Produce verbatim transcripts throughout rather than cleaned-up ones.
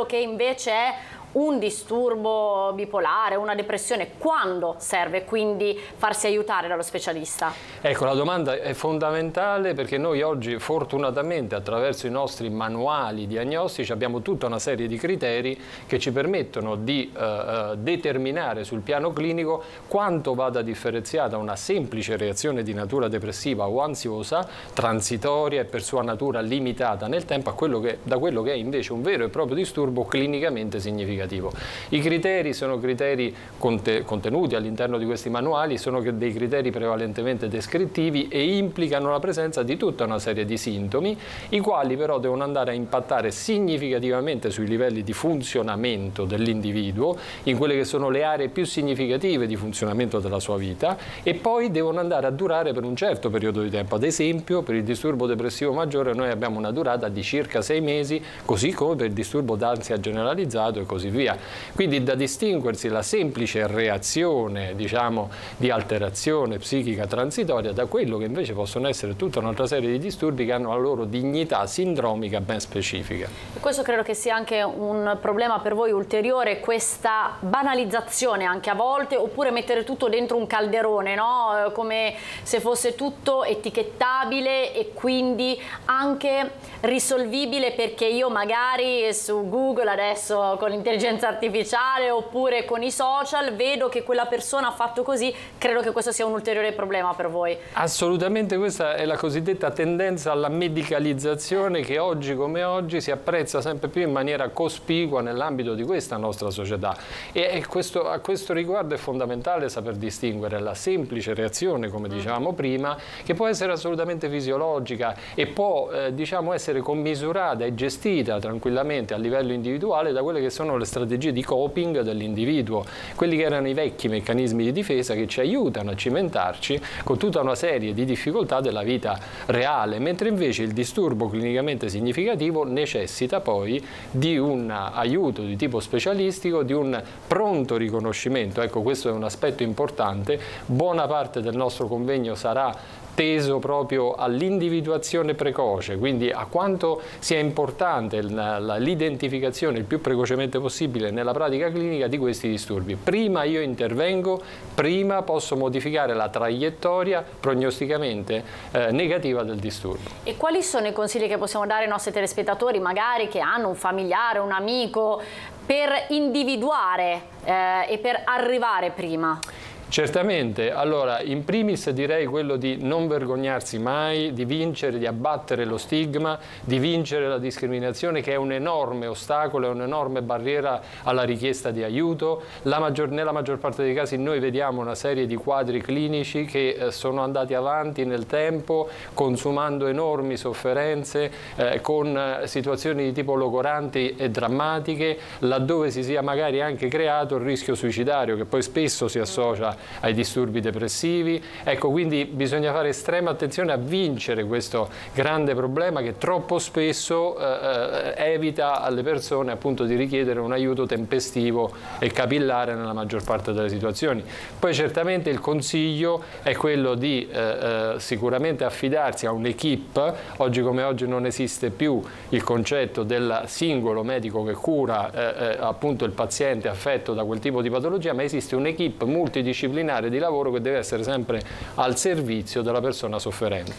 quello che invece è un disturbo bipolare, una depressione, quando serve quindi farsi aiutare dallo specialista? Ecco, la domanda è fondamentale, perché noi oggi fortunatamente attraverso i nostri manuali diagnostici abbiamo tutta una serie di criteri che ci permettono di eh, determinare sul piano clinico quanto vada differenziata una semplice reazione di natura depressiva o ansiosa, transitoria e per sua natura limitata nel tempo, a quello che, da quello che è invece un vero e proprio disturbo clinicamente significativo. I criteri sono criteri contenuti all'interno di questi manuali, sono dei criteri prevalentemente descrittivi e implicano la presenza di tutta una serie di sintomi, i quali però devono andare a impattare significativamente sui livelli di funzionamento dell'individuo, in quelle che sono le aree più significative di funzionamento della sua vita, e poi devono andare a durare per un certo periodo di tempo. Ad esempio, per il disturbo depressivo maggiore noi abbiamo una durata di circa sei mesi, così come per il disturbo d'ansia generalizzato e così via. Quindi da distinguersi la semplice reazione, diciamo, di alterazione psichica transitoria da quello che invece possono essere tutta un'altra serie di disturbi che hanno la loro dignità sindromica ben specifica. E questo credo che sia anche un problema per voi ulteriore, questa banalizzazione anche a volte, oppure mettere tutto dentro un calderone, no? Come se fosse tutto etichettabile e quindi anche risolvibile, perché io magari su Google adesso con l'intelligenza artificiale oppure con i social vedo che quella persona ha fatto così. Credo che questo sia un ulteriore problema per voi. Assolutamente, questa è la cosiddetta tendenza alla medicalizzazione che oggi come oggi si apprezza sempre più in maniera cospicua nell'ambito di questa nostra società, e questo, a questo riguardo è fondamentale saper distinguere la semplice reazione, come dicevamo prima, che può essere assolutamente fisiologica e può eh, diciamo essere commisurata e gestita tranquillamente a livello individuale da quelle che sono le strategie di coping dell'individuo, quelli che erano i vecchi meccanismi di difesa che ci aiutano a cimentarci con tutta una serie di difficoltà della vita reale, mentre invece il disturbo clinicamente significativo necessita poi di un aiuto di tipo specialistico, di un pronto riconoscimento. Ecco, questo è un aspetto importante. Buona parte del nostro convegno sarà teso proprio all'individuazione precoce, quindi a quanto sia importante l'identificazione il più precocemente possibile nella pratica clinica di questi disturbi. Prima io intervengo, prima posso modificare la traiettoria prognosticamente eh, negativa del disturbo. E quali sono i consigli che possiamo dare ai nostri telespettatori, magari che hanno un familiare, un amico, per individuare eh, e per arrivare prima? Certamente, allora in primis direi quello di non vergognarsi mai, di vincere, di abbattere lo stigma, di vincere la discriminazione, che è un enorme ostacolo, è un'enorme barriera alla richiesta di aiuto. La maggior, nella maggior parte dei casi noi vediamo una serie di quadri clinici che eh, sono andati avanti nel tempo, consumando enormi sofferenze, eh, con eh, situazioni di tipo logoranti e drammatiche, laddove si sia magari anche creato il rischio suicidario, che poi spesso si associa ai disturbi depressivi. Ecco, quindi bisogna fare estrema attenzione a vincere questo grande problema che troppo spesso eh, evita alle persone appunto di richiedere un aiuto tempestivo e capillare nella maggior parte delle situazioni. Poi certamente il consiglio è quello di eh, eh, sicuramente affidarsi a un'equipe. Oggi come oggi non esiste più il concetto del singolo medico che cura eh, eh, appunto il paziente affetto da quel tipo di patologia, ma esiste un'equipe multidisciplinare di lavoro che deve essere sempre al servizio della persona sofferente.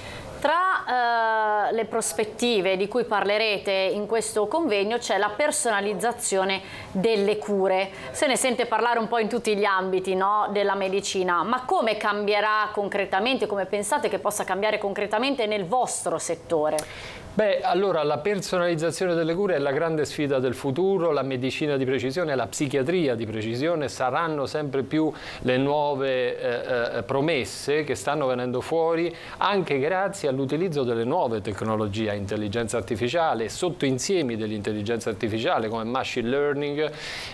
Tra eh, le prospettive di cui parlerete in questo convegno c'è la personalizzazione delle cure. Se ne sente parlare un po' in tutti gli ambiti, no, della medicina, ma come cambierà concretamente, come pensate che possa cambiare concretamente nel vostro settore? Beh, allora la personalizzazione delle cure è la grande sfida del futuro. La medicina di precisione e la psichiatria di precisione saranno sempre più le nuove eh, promesse che stanno venendo fuori, anche grazie all'utilizzo delle nuove tecnologie, intelligenza artificiale, sottoinsiemi dell'intelligenza artificiale come machine learning,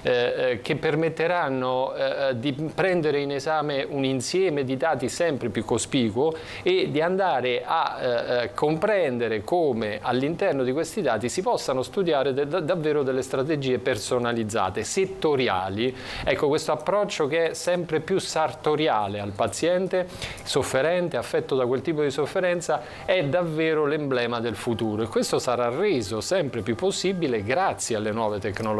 eh, che permetteranno eh, di prendere in esame un insieme di dati sempre più cospicuo e di andare a eh, comprendere come all'interno di questi dati si possano studiare de davvero delle strategie personalizzate, settoriali. Ecco, questo approccio che è sempre più sartoriale al paziente sofferente, affetto da quel tipo di sofferenza, è davvero l'emblema del futuro, e questo sarà reso sempre più possibile grazie alle nuove tecnologie.